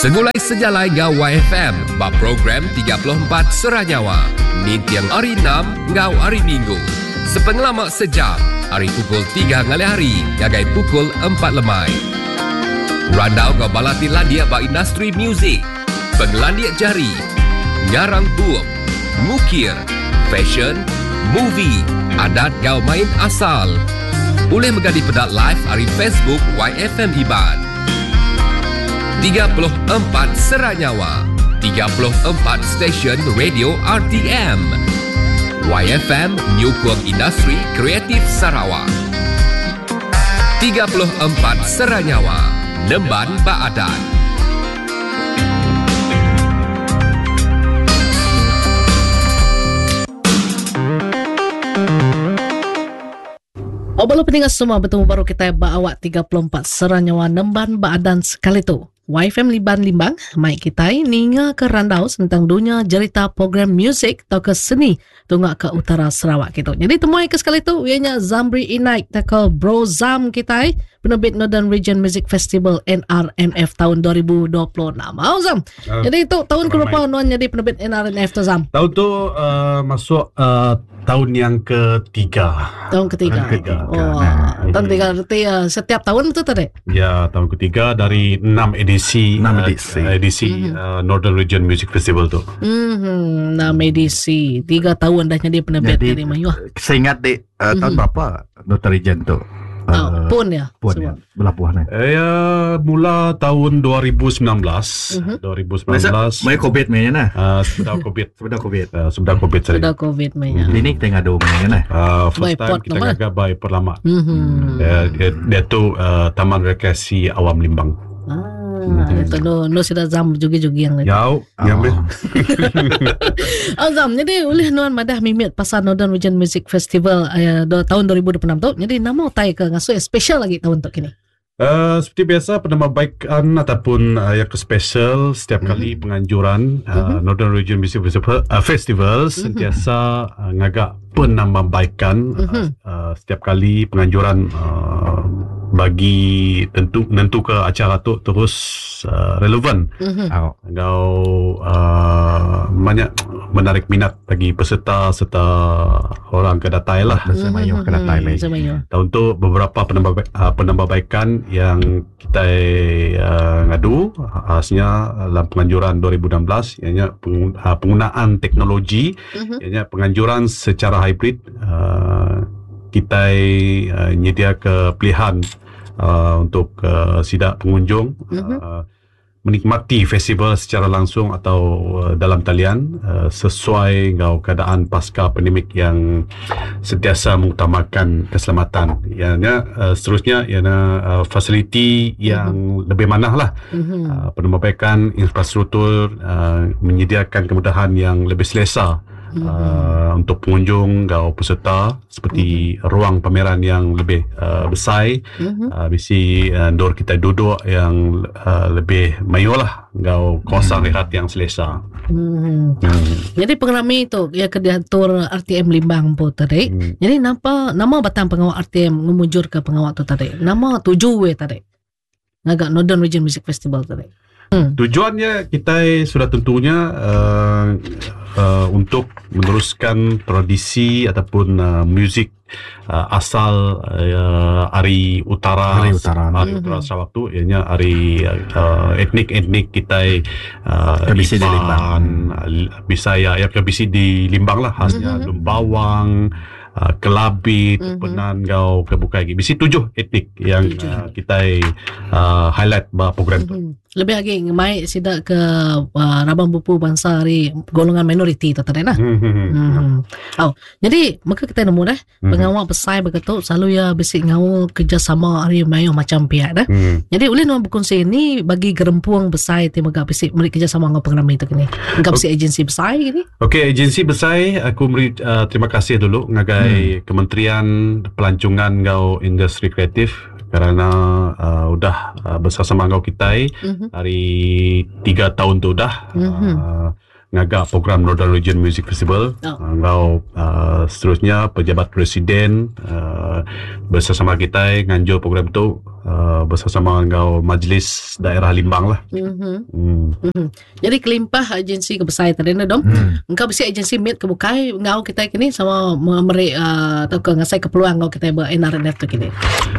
Segulai sejalai ngau YFM, bak program 34 Seranyawa. Ni tiang hari 6 ngau hari Minggu. Sepengelamak sejam, hari pukul 3 ngalih hari, gagai pukul 4 lemai. Randau ngau balati landia bak industri muzik, penglandiak jari, ngarang buuk, mukir, fashion, movie, adat ngau main asal. Boleh megadi pedat live hari Facebook YFM Iban. 34 Seranyawa, 34 stesen radio RTM. YFM Nyukung Industri Kreatif Sarawak. 34 Seranyawa, Nemban Baadan. Obalo pendengar semua, bertemu baru kita bawa 34 Seranyawa Nemban Baadan sekali tu. YFM Limbang, Mike kita ninga ke randau tentang dunia cerita program muzik atau ke seni tunggak ke utara Sarawak gitu. Jadi temuai ke sekali tu ianya Zamri Inaik takal Bro Zam kita penerbit Northern Region Music Festival NRMF tahun 2026. Zam. Jadi itu tahun keberapa nuan jadi penerbit NRMF tu Zam? Tahun tu masuk tahun yang ketiga. Tahun ketiga. Tahun ketiga berarti setiap tahun betul tak? Ya, tahun ketiga dari 6 edisi Northern Region Music Festival tu. 6 edisi. 3 tahun dah jadi penerbit dari Mayuah. Saya ingat dek tahun berapa Northern Region tu? Pun ya. Belapuan Ya, mula tahun 2019. 2019. Mai COVID mainnya nah. Sudah COVID. Sudah COVID mainnya. Ini kita ngadu mainnya nah. First time kita gagal by perlama. Dia tu Taman Rekreasi Awam Limbang. Itu no sudah Zam jugi-jugi yang Yau, yang Zam, jadi oleh nuan madah mimit pasal Northern Region Music Festival tahun 2026 tu. Jadi nama utai ke ngasuh special lagi tahun tu kini. Seperti biasa penambahbaikan ataupun yang ke special setiap kali penganjuran Northern Region Music Festival sentiasa ngagak penambahbaikan setiap kali penganjuran bagi tentu ke acara tu terus relevan. Kau banyak menarik minat bagi peserta serta orang kedatai lah. Tahun tu beberapa penambahbaikan yang kita ngadu khasnya dalam penganjuran 2016 ianya penggunaan teknologi, ianya penganjuran secara hybrid. Kita nyedia ke pilihan untuk sidak pengunjung menikmati festival secara langsung atau dalam talian sesuai keadaan pasca pandemik yang sentiasa mengutamakan keselamatan. Seterusnya fasiliti yang lebih manah lah. Penambahbaikan infrastruktur menyediakan kemudahan yang lebih selesa untuk pengunjung atau peserta seperti ruang pameran yang lebih besar, bisi dor kita duduk yang lebih mayu lah, atau kawasan rehat yang selesa. Jadi pengerami itu ya diatur RTM Limbang po tadi. Jadi nama batang pengawal RTM memujur ke pengawal tu tadi. Nama tujuh tadi. Ngagak Northern Region Music Festival tadi. Tujuannya kita sudah tentunya untuk meneruskan tradisi ataupun muzik asal Ari Utara Sarawak tu, ianya Ari etnik kita KBC di Limbang, Bisaya ya KBC di Limbang lah, khasnya Lumbawang, Kelabit, Penan, Kebukai. Bisi 7 etnik yang kita highlight program tu. Lebih lagi mai sida ke Rabang Bupu bangsa hari golongan minoriti tu tadi nah. Jadi maka kita nemu dah pengawal besar begitu selalu ya bisi ngau kerjasama hari mayo macam pihak dah. Jadi ulin orang berkongsi ini bagi gerempuang besar ti maga bisi meri kerjasama ngau program itu kini. Engkau bisi agensi besar ini. Okey, agensi besar aku meri terima kasih dulu ngagai Kementerian Pelancongan ngau Industri Kreatif kerana udah bersama ngau kita hari 3 tahun tu dah ngagak program Northern Region Music Festival. Ngau seterusnya pejabat presiden bersama kita nganjur program tu bersama dengan majlis daerah Limbang lah. Jadi kelimpah agensi kebesar tadi na dom. Engkau besi agensi mit kebukai ngau kita kini sama memberi atau ke ngasai kepeluang ngau kita ber NRNF tu kini.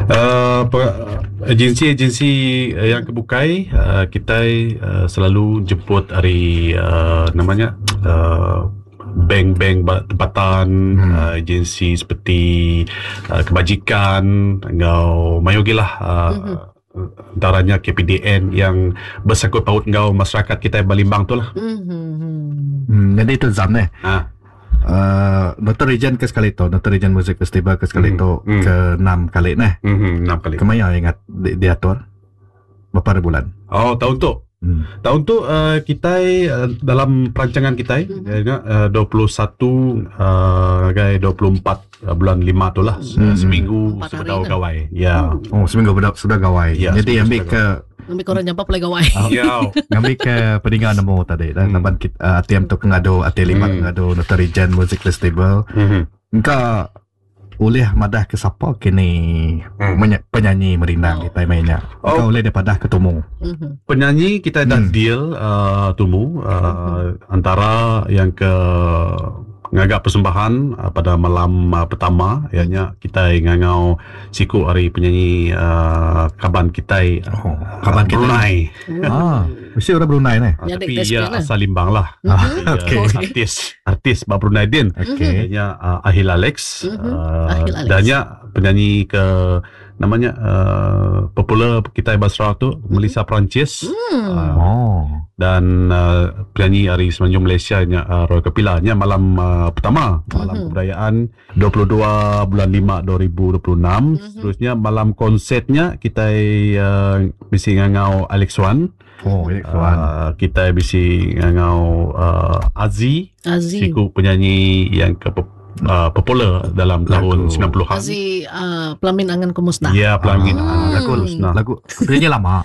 Agensi yang kebukai kita selalu jemput hari namanya bank-bank tempatan, agensi seperti kebajikan, ngau mayogilah antaranya KPDN yang bersangkut paut ngau masyarakat kita Balimbang tu lah. Jadi itu Zam Dr. Region ke sekali tu, Dr. Region Music Festival ke sekali tu ke 6 kali 6 kali. Kemana ingat diatur? Berapa bulan? Oh, tahun tu. Tahun tu kita dalam perancangan kita 21 bulan 5 tu lah, seminggu sudah gawai. Ya. Oh, seminggu sudah gawai. Ya, jadi ambil korang nyampak pelai gawai. Ngambil ke peninggalan nemu tadi dan nampan kita ATM tu ngado AT5 ngado Dr. Region Music Festival. Engkau boleh madah ke siapa kini penyanyi merindang kita mainnya. Engkau boleh daripada ketemu. Penyanyi kita dah deal temu antara yang ke ngagak persembahan pada malam pertama, ianya kita ngangau siku hari penyanyi kaban kita Brunei. Mesti orang Brunei ni. Tapi ia asal Limbang lah. Artis Bak Brunei din. Ianya Ahil Alex. Dan penyanyi ke namanya popular kita Basra tu Melissa Perancis. Dan penyanyi hari Semenanjung Malaysia Roy Kapilanya malam pertama, malam kebudayaan 22 bulan 5 2026. Seterusnya malam konsertnya kita bisi ngangau Alex Wan. Kita bisi ngangau Azi. Siku penyanyi yang popular dalam tahun 90-an. Azi Pelamin Angan Kumusnah. Ya, Pelamin lagu penyanyi lama.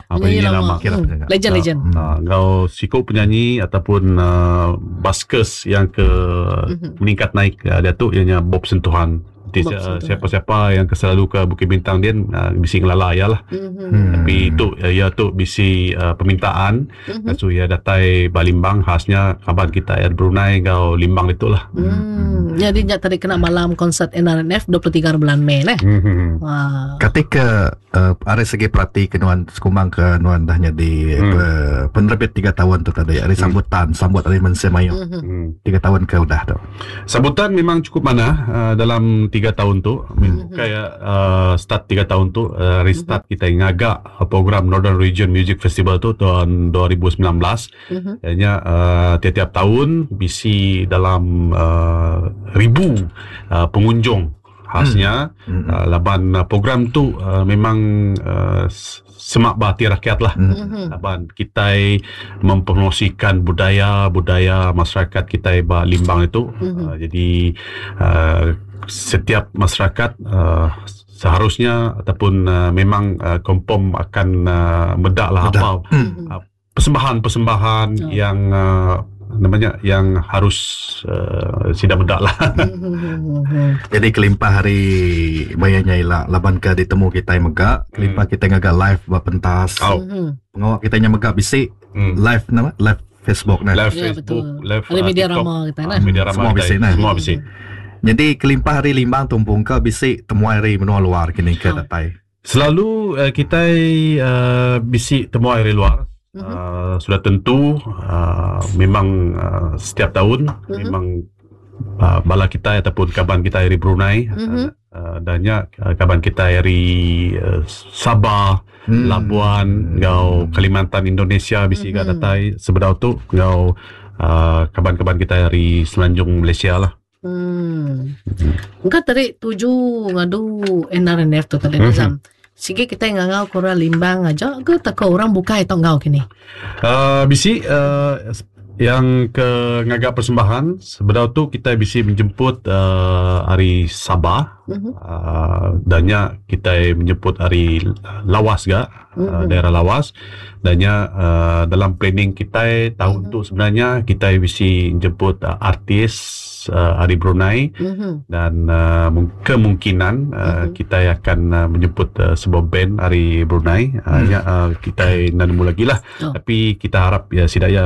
Legend. Kau siku penyanyi ataupun baskers yang ke meningkat naik dia tu ianya Bob Sentuhan. Siapa-siapa yang selalu ke Bukit Bintang dia bisi ngelala ya lah. Tapi itu ya tu bisi permintaan. So ya datai Balimbang khasnya kaban kita ya Brunei kau Limbang itulah. Jadi tadi kena malam konsert NRNF 23 bulan Mei Ketika ada segi perhati kenuan sekumbang ke nuan dah jadi penerbit 3 tahun tu tadi ada sambut hari mensemayu 3 tahun ke udah tu. Sambutan memang cukup mana dalam 3 tahun tu. Kayak start 3 tahun tu restart kita ngagak program Northern Region Music Festival tu tahun 2019. Ianya tiap-tiap tahun bisi dalam ribu pengunjung khasnya. Laban program tu memang semak bahati rakyat lah. Laban kita mempromosikan budaya masyarakat kita Limbang itu. Jadi setiap masyarakat seharusnya ataupun memang kompom akan medaklah apa persembahan yang namanya yang harus sidang bedak lah. Jadi kelimpah hari bayanya ilah laban ke ditemu kita yang megak, kelimpah kita ngagak live buat pentas. Pengawak kita yang megak bisik live nama live Facebook nah. Live Facebook, live media ramah kita nah. Media ramah semua bisik nah. Semua bisik. Jadi kelimpah hari Limbang tumpung ke bisik temuai hari menua luar kini ke datai. Selalu kita bisik temuai hari luar. Sudah tentu memang setiap tahun memang bala kita ataupun kaban kita dari Brunei dannya kaban kita dari Sabah, Labuan, ngau Kalimantan Indonesia bisi ga datai sebenarnya tu ngau kaban-kaban kita dari Semenanjung Malaysia lah. Enggak tadi 7 ngadu NRNF tu tadi Nazam. Sige kita ngangau korang Limbang aja ke tak orang buka itu ngau kini. Bisi yang ke ngagak persembahan sebenarnya tu kita bisi menjemput hari Sabah. Dannya kita menjemput hari Lawas ga daerah Lawas. Dannya dalam planning kita tahun tu sebenarnya kita bisi menjemput artis hari Brunei dan kemungkinan kita akan menjemput sebuah band hari Brunei. Kita nanti lagi lah. Tapi kita harap ya sidaya